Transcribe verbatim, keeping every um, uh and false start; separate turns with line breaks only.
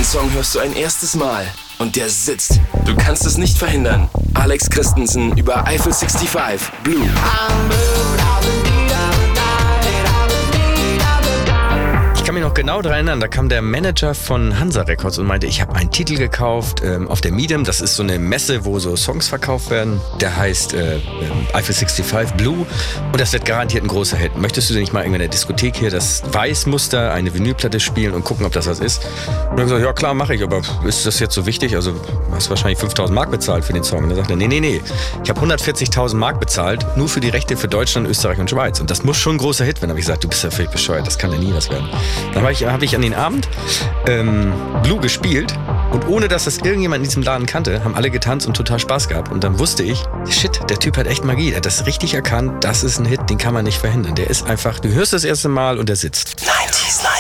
Song hörst du ein erstes Mal und der sitzt. Du kannst es nicht verhindern. Alex Christensen über Eiffel sechsundsiebzig, Blue.
Ich kann mich noch genau daran erinnern, da kam der Manager von Hansa Records und meinte, ich habe einen Titel gekauft ähm, auf der Medium. Das ist so eine Messe, wo so Songs verkauft werden. Der heißt äh, äh, Eiffel sechsundsiebzig, Blue. Und das wird garantiert ein großer Hit. Möchtest du denn nicht mal in der Diskothek hier das Weißmuster, eine Vinylplatte spielen und gucken, ob das was ist? Und dann habe ich gesagt, ja klar, mache ich, aber ist das jetzt so wichtig? Also du hast wahrscheinlich fünftausend Mark bezahlt für den Song. Und dann sagt er, nee, nee, nee, ich habe hundertvierzigtausend Mark bezahlt, nur für die Rechte für Deutschland, Österreich und Schweiz. Und das muss schon ein großer Hit werden. Da habe ich gesagt, du bist ja völlig bescheuert, das kann ja nie was werden. Dann habe ich, hab ich an den Abend ähm, Blue gespielt und ohne, dass das irgendjemand in diesem Laden kannte, haben alle getanzt und total Spaß gehabt. Und dann wusste ich, shit, der Typ hat echt Magie. Der hat das richtig erkannt, das ist ein Hit, den kann man nicht verhindern. Der ist einfach, du hörst das erste Mal und der sitzt.
neunzig